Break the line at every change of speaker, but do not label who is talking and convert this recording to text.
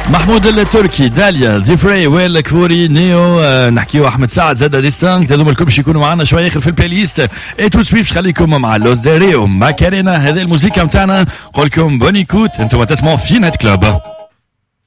محمود التركي، داليا، زيفري، ويل كفوري، نيو، نحكيو احمد سعد، زاد ديستانك، هذوما الكل باش يكونوا معنا شويه اخر في البلاي ليست. اي تو سويف خليكم مع لوس ديريو ماكارينا. هذه الموسيقى نتاعنا، نقول لكم بوني كوت، انتم تسمعوا في نايت كلوب.